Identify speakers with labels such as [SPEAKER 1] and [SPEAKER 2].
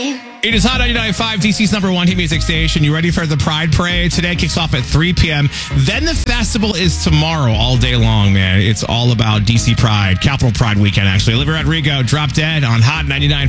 [SPEAKER 1] It is Hot 99.5, DC's number one hit music station. You ready for the Pride Parade? Today kicks off at 3 p.m. Then the festival is tomorrow all day long, man. It's all about DC Pride, Capital Pride weekend, actually. Olivia Rodrigo, Drop Dead on Hot 99.5.